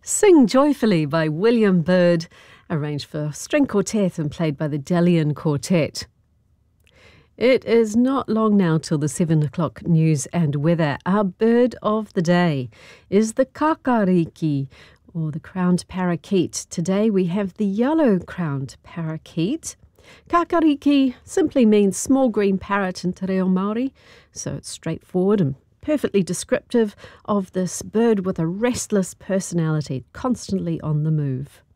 Sing Joyfully by William Byrd, arranged for string quartet and played by the Delian Quartet. It is not long now till the 7 o'clock news and weather. Our bird of the day is the kakariki, or the crowned parakeet. Today we have the yellow-crowned parakeet. Kakariki simply means small green parrot in te reo Māori, so it's straightforward and perfectly descriptive of this bird with a restless personality, constantly on the move.